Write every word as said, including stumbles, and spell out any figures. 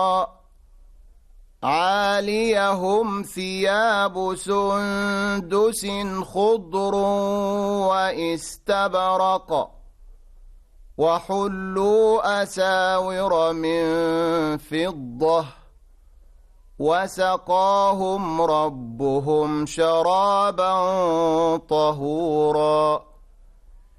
عاليهم ثياب سندس خضر واستبرق وحلوا أساور من فضة وسقاهم ربهم شرابا طهورا.